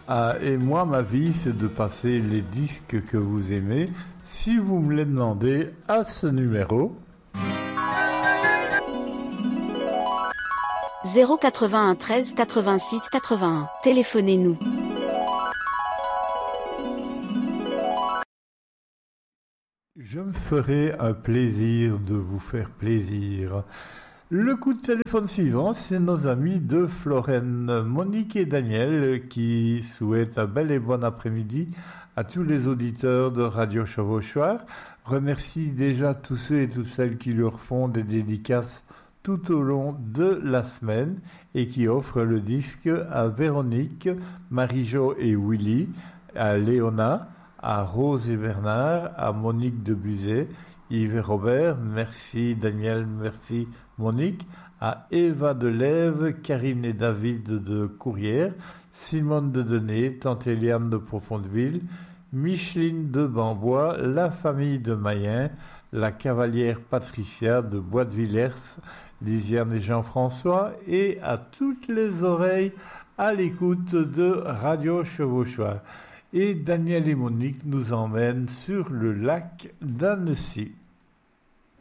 Ah, et moi, ma vie, c'est de passer les disques que vous aimez, si vous me les demandez, à ce numéro. 081 13 86 81. Téléphonez-nous. Je me ferai un plaisir de vous faire plaisir. Le coup de téléphone suivant, c'est nos amis de Florène, Monique et Daniel, qui souhaitent un bel et bon après-midi à tous les auditeurs de Radio Chevauchoir. Remercie déjà tous ceux et toutes celles qui leur font des dédicaces tout au long de la semaine et qui offrent le disque à Véronique, Marie-Jo et Willy, à Léona, à Rose et Bernard, à Monique de Buzet, Yves et Robert, merci Daniel, merci Monique, à Eva de Lève, Karine et David de Courrières, Simone de Denay, Tante Eliane de Profondeville, Micheline de Bambois, la famille de Mayen, la cavalière Patricia de Bois de Villers, Lisiane et Jean-François, et à toutes les oreilles à l'écoute de Radio Chevauchoir. Et Daniel et Monique nous emmènent sur le lac d'Annecy.